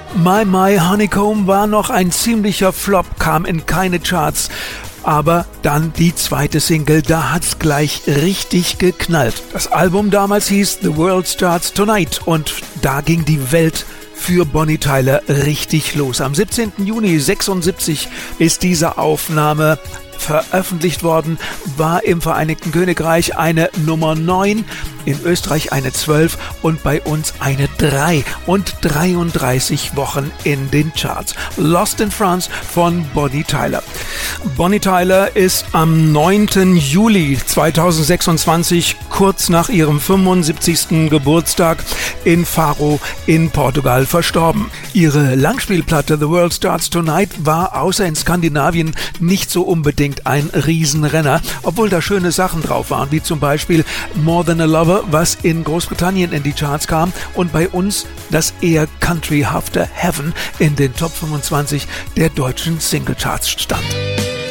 My My Honeycomb war noch ein ziemlicher Flop, kam in keine Charts. Aber dann die zweite Single, da hat's gleich richtig geknallt. Das Album damals hieß The World Starts Tonight und da ging die Welt für Bonnie Tyler richtig los. Am 17. Juni 1976 ist diese Aufnahme veröffentlicht worden, war im Vereinigten Königreich eine Nummer 9, in Österreich eine 12 und bei uns eine 3 und 33 Wochen in den Charts. Lost in France von Bonnie Tyler. Bonnie Tyler ist am 9. Juli 2026, kurz nach ihrem 75. Geburtstag, in Faro in Portugal verstorben. Ihre Langspielplatte The World Starts Tonight war außer in Skandinavien nicht so unbedingt ein Riesenrenner, obwohl da schöne Sachen drauf waren, wie zum Beispiel More Than a Lover, was in Großbritannien in die Charts kam und bei uns das eher countryhafte Heaven in den Top 25 der deutschen Singlecharts stand.